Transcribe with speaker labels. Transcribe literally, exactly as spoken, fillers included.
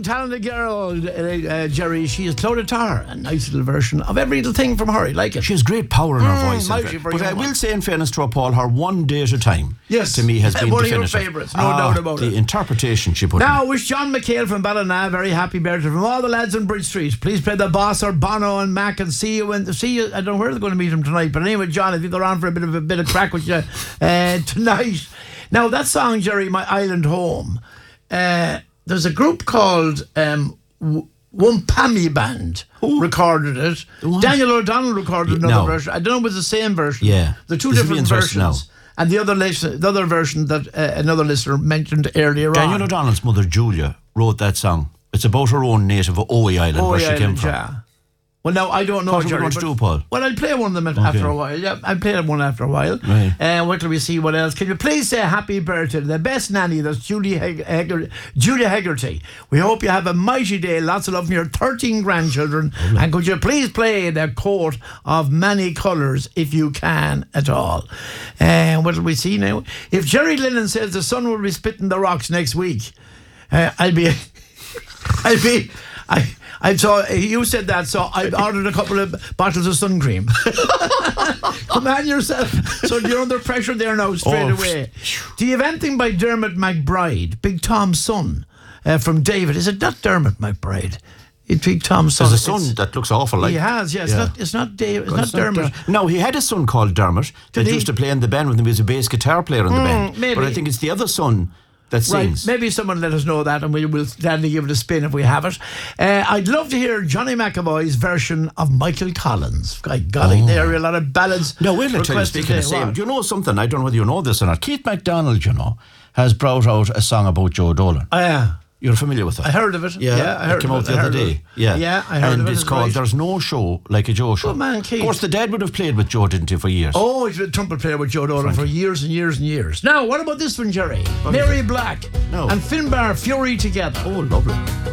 Speaker 1: young talented girl, uh, uh, Jerry. She is Clodagh Tar, a nice little version of every little thing from her. I like it.
Speaker 2: She has great power in her
Speaker 1: Mm,
Speaker 2: voice.
Speaker 1: mighty for a
Speaker 2: But
Speaker 1: young
Speaker 2: I
Speaker 1: one.
Speaker 2: will say, in fairness to her, Paul, her One Day at a Time,
Speaker 1: Yes.
Speaker 2: to me, has been
Speaker 1: One of your
Speaker 2: definitive.
Speaker 1: favourites, no
Speaker 2: Ah,
Speaker 1: doubt about
Speaker 2: the
Speaker 1: it.
Speaker 2: The interpretation she put
Speaker 1: Now,
Speaker 2: in.
Speaker 1: wish John McHale from Ballina a very happy birthday from all the lads on Bridge Street. Please play the Boss or Bono and Mac and see you. And see you. I don't know where they're going to meet him tonight, but anyway, John, if you go on for a bit of a bit of crack with you uh, tonight. Now, that song, Jerry, My Island Home. Uh, there's a group called um, W- Wumpami Band recorded it. Daniel O'Donnell recorded another
Speaker 2: No.
Speaker 1: version. I don't know if it was the same version.
Speaker 2: Yeah.
Speaker 1: The two
Speaker 2: This will be
Speaker 1: different
Speaker 2: interesting
Speaker 1: versions. And the other listen, the other version that uh, another listener mentioned earlier
Speaker 2: Daniel
Speaker 1: on.
Speaker 2: O'Donnell's mother, Julia, wrote that song. It's about her own native Owey Island,
Speaker 1: Owey
Speaker 2: where she came
Speaker 1: Island,
Speaker 2: from.
Speaker 1: yeah. Well, no, I don't know.
Speaker 2: What are we
Speaker 1: Jerry,
Speaker 2: going to
Speaker 1: but-
Speaker 2: do, Paul?
Speaker 1: Well, I'll play one of them at- after a while. Yeah, I'll play one after a while.
Speaker 2: Right.
Speaker 1: And uh, wait till we see what else. Can you please say happy birthday to the best nanny, that's Julie Heg- Hegar- Julia Hegarty. We hope you have a mighty day. Lots of love from your thirteen grandchildren. And could you please play the coat of many colours if you can at all. And what do we see now? If Jerry Lennon says the sun will be spitting the rocks next week, uh, I'll be... I'll be... I, I saw you said that, so I ordered a couple of bottles of sun cream. Command yourself. So you're under pressure there now, straight
Speaker 2: Oh,
Speaker 1: away. Do you have anything by Dermot McBride, Big Tom's son, uh, from David? Is it not Dermot McBride? It's Big Tom's son.
Speaker 2: There's a son
Speaker 1: It's-
Speaker 2: that looks awful like.
Speaker 1: he has, yeah. It's
Speaker 2: Yeah.
Speaker 1: not. It's not Dave. It's
Speaker 2: Well,
Speaker 1: not
Speaker 2: it's
Speaker 1: Dermot.
Speaker 2: Der- no, he had a son called Dermot that
Speaker 1: Did he?
Speaker 2: used to play in the band with him. He was a bass guitar player in the band.
Speaker 1: maybe.
Speaker 2: But I think it's the other son that
Speaker 1: Right,
Speaker 2: sings.
Speaker 1: maybe someone let us know that, and we will gladly give it a spin if we have it. Uh, I'd love to hear Johnny McAvoy's version of Michael Collins. By golly,
Speaker 2: Oh.
Speaker 1: there are a lot of ballads.
Speaker 2: No, wait till I tell you,
Speaker 1: requested
Speaker 2: speaking of
Speaker 1: today.
Speaker 2: same,
Speaker 1: What?
Speaker 2: do you know something? I don't know whether you know this or not. Keith MacDonald, you know, has brought out a song about Joe Dolan.
Speaker 1: Oh, yeah.
Speaker 2: You're familiar with it?
Speaker 1: I heard of it.
Speaker 2: Yeah,
Speaker 1: Yeah, I heard
Speaker 2: it came
Speaker 1: of
Speaker 2: out
Speaker 1: it.
Speaker 2: the
Speaker 1: I
Speaker 2: other
Speaker 1: heard of
Speaker 2: day.
Speaker 1: it.
Speaker 2: Yeah,
Speaker 1: Yeah, I heard
Speaker 2: and
Speaker 1: of it.
Speaker 2: it's
Speaker 1: It's
Speaker 2: called
Speaker 1: right.
Speaker 2: "There's No Show Like a Joe Show."
Speaker 1: Good man, Keith.
Speaker 2: Of course, the dad would have played with Joe, didn't he, for years?
Speaker 1: Oh, he's been a trumpet player with Joe Dolan for years and years and years. Now, what about this one, Jerry? Mary Black
Speaker 2: No.
Speaker 1: and Finbar Fury together.
Speaker 2: Oh, lovely.